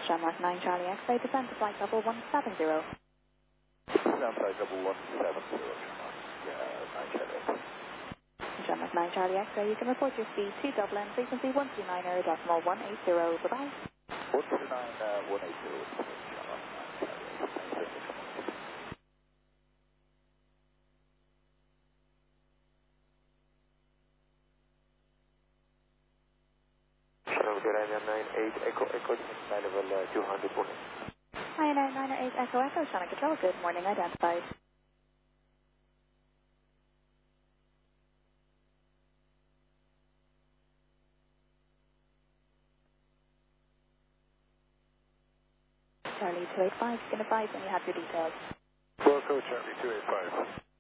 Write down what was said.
Shamrock 9 Charlie X-ray, descend to flight level 170. Down flight level 170, Shamrock 9 Charlie X-ray. Shamrock 9 Charlie X-ray, you can report your speed to Dublin, frequency 129.180, bye-bye. 129.180, Ryanair 98 Echo Echo, flight level 200 morning. Ryanair 908 Echo Echo, Shannon Control, good morning, identified. Charlie 285, you can advise when you have your details. Welcome, Charlie 285.